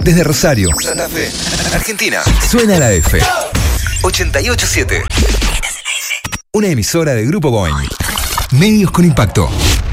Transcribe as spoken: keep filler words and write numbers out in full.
Desde Rosario, Santa Fe, Argentina. Suena la F. ochenta y ocho siete. Una emisora de Grupo Boeing. Medios con impacto.